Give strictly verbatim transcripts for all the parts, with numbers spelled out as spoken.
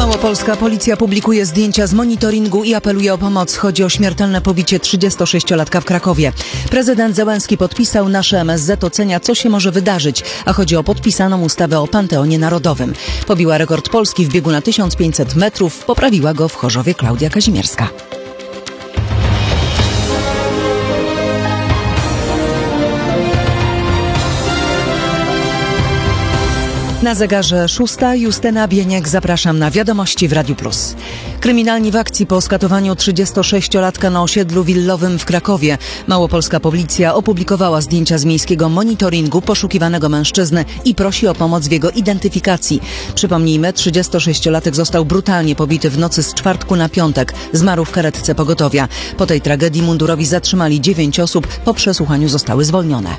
Małopolska policja publikuje zdjęcia z monitoringu i apeluje o pomoc. Chodzi o śmiertelne pobicie trzydziestosześciolatka w Krakowie. Prezydent Zełenski podpisał, nasze M S Z ocenia, co się może wydarzyć, a chodzi o podpisaną ustawę o Panteonie Narodowym. Pobiła rekord Polski w biegu na tysiąc pięćset metrów, poprawiła go w Chorzowie Klaudia Kazimierska. Na zegarze szósta. Justyna Bieniek, zapraszam na wiadomości w Radiu Plus. Kryminalni w akcji po skatowaniu trzydziestosześciolatka na osiedlu willowym w Krakowie. Małopolska policja opublikowała zdjęcia z miejskiego monitoringu poszukiwanego mężczyzny i prosi o pomoc w jego identyfikacji. Przypomnijmy, trzydziestosześciolatek został brutalnie pobity w nocy z czwartku na piątek. Zmarł w karetce pogotowia. Po tej tragedii mundurowi zatrzymali dziewięć osób. Po przesłuchaniu zostały zwolnione.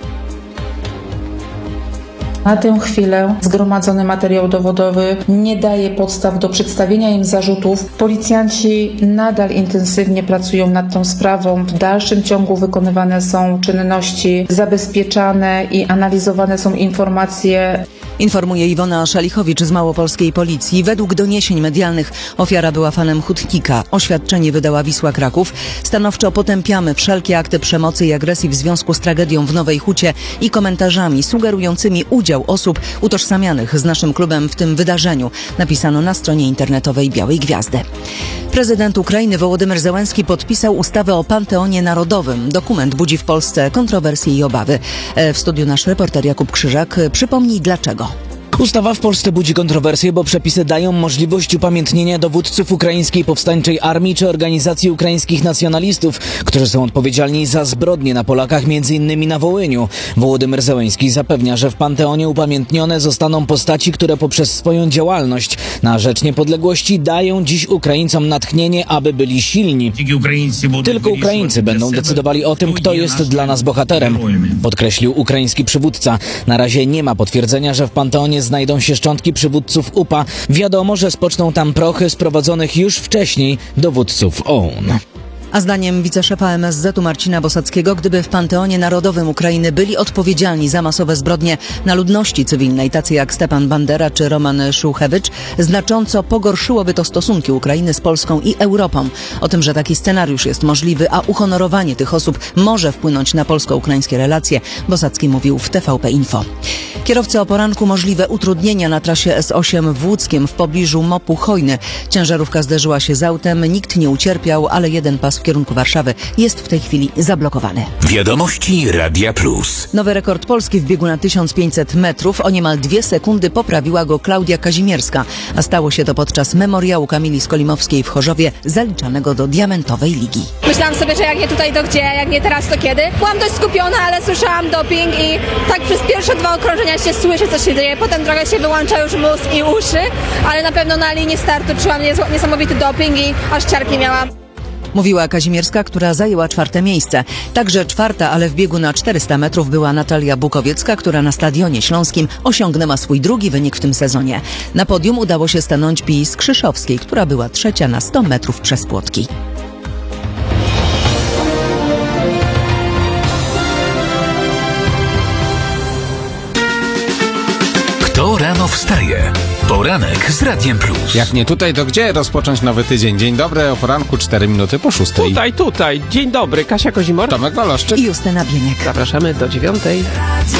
Na tę chwilę zgromadzony materiał dowodowy nie daje podstaw do przedstawienia im zarzutów. Policjanci nadal intensywnie pracują nad tą sprawą. W dalszym ciągu wykonywane są czynności zabezpieczane i analizowane są informacje. Informuje Iwona Szalichowicz z Małopolskiej Policji. Według doniesień medialnych ofiara była fanem hutnika. Oświadczenie wydała Wisła Kraków. Stanowczo potępiamy wszelkie akty przemocy i agresji w związku z tragedią w Nowej Hucie i komentarzami sugerującymi udział osób utożsamianych z naszym klubem w tym wydarzeniu. Napisano na stronie internetowej Białej Gwiazdy. Prezydent Ukrainy Wołodymyr Zełenski podpisał ustawę o Panteonie Narodowym. Dokument budzi w Polsce kontrowersje i obawy. W studiu nasz reporter Jakub Krzyżak. Przypomnij dlaczego. Ustawa w Polsce budzi kontrowersje, bo przepisy dają możliwość upamiętnienia dowódców ukraińskiej powstańczej armii czy organizacji ukraińskich nacjonalistów, którzy są odpowiedzialni za zbrodnie na Polakach, między innymi na Wołyniu. Wołodymyr Zełenski zapewnia, że w Panteonie upamiętnione zostaną postaci, które poprzez swoją działalność na rzecz niepodległości dają dziś Ukraińcom natchnienie, aby byli silni. Tylko Ukraińcy będą decydowali o tym, kto jest dla nas bohaterem, podkreślił ukraiński przywódca. Na razie nie ma potwierdzenia, że w Panteonie znajdą się szczątki przywódców U P A. Wiadomo, że spoczną tam prochy sprowadzonych już wcześniej dowódców O U N. A zdaniem wiceszefa M S Z u Marcina Bosackiego, gdyby w Panteonie Narodowym Ukrainy byli odpowiedzialni za masowe zbrodnie na ludności cywilnej, tacy jak Stepan Bandera czy Roman Szuchewicz, znacząco pogorszyłoby to stosunki Ukrainy z Polską i Europą. O tym, że taki scenariusz jest możliwy, a uhonorowanie tych osób może wpłynąć na polsko-ukraińskie relacje, Bosacki mówił w T V P Info. Kierowcy o poranku możliwe utrudnienia na trasie S osiem w Łódzkiem w pobliżu mopu Chojny. Ciężarówka zderzyła się z autem, nikt nie ucierpiał, ale jeden pas w kierunku Warszawy jest w tej chwili zablokowany. Wiadomości Radia Plus. Nowy rekord Polski w biegu na tysiąc pięćset metrów. O niemal dwie sekundy poprawiła go Klaudia Kazimierska, a stało się to podczas memoriału Kamili Skolimowskiej w Chorzowie, zaliczanego do diamentowej ligi. Myślałam sobie, że jak nie tutaj, to gdzie, jak nie teraz, to kiedy. Byłam dość skupiona, ale słyszałam doping i tak przez pierwsze dwa okrążenia się słyszy, co się dzieje. Potem trochę się wyłącza już mózg i uszy, ale na pewno na linii startu czułam niesamowity doping i aż ciarki miałam. Mówiła Kazimierska, która zajęła czwarte miejsce. Także czwarta, ale w biegu na czterysta metrów była Natalia Bukowiecka, która na Stadionie Śląskim osiągnęła swój drugi wynik w tym sezonie. Na podium udało się stanąć Pii Skrzyszowskiej, która była trzecia na sto metrów przez płotki. Kto rano wstaje? Poranek z Radiem Plus. Jak nie tutaj, to gdzie rozpocząć nowy tydzień? Dzień dobry, o poranku cztery minuty po szóstej. Tutaj, tutaj. Dzień dobry, Kasia Kozimor, Tomek Waloszczyk i Justyna Bieniek. Zapraszamy do dziewiątej.